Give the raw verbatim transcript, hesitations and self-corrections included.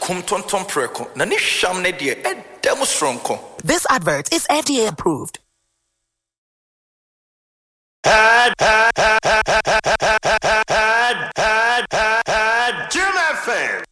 kum tonton preko na ne hwam ne de edam stronko. This advert is F D A approved. Had, had, had, had, had, had, had, had, Jim F M.